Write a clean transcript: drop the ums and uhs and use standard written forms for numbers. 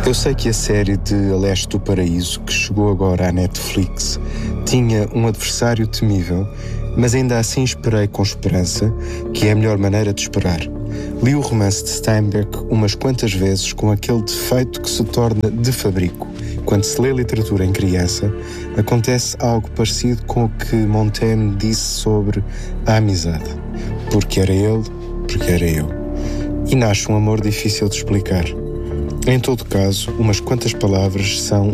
Eu sei que a série de A Leste do Paraíso, que chegou agora à Netflix, tinha um adversário temível, mas ainda assim esperei com esperança, que é a melhor maneira de esperar. Li o romance de Steinbeck umas quantas vezes com aquele defeito que se torna de fabrico. Quando se lê literatura em criança, acontece algo parecido com o que Montaigne disse sobre a amizade. Porque era ele, porque era eu. E nasce um amor difícil de explicar. Em todo caso, umas quantas palavras são